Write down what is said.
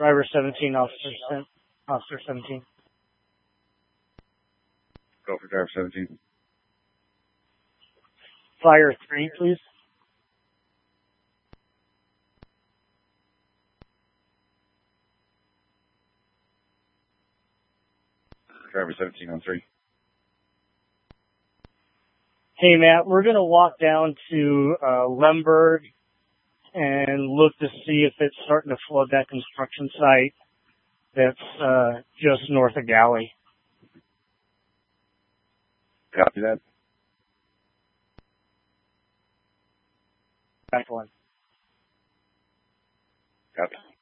Driver 17, Officer 17. Go for driver 17. Fire 3, please. Driver 17 on 3. Hey, Matt, we're going to walk down to Lemberg and look to see if it's starting to flood that construction site that's just north of Galley. Copy that. Back one. Copy.